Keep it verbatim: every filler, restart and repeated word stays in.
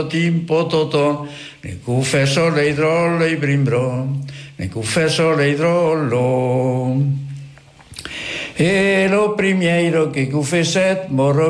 Timpo toto, ne confesso le drollo e brimbro, ne confesso le drollo. E lo primiero che confesset morro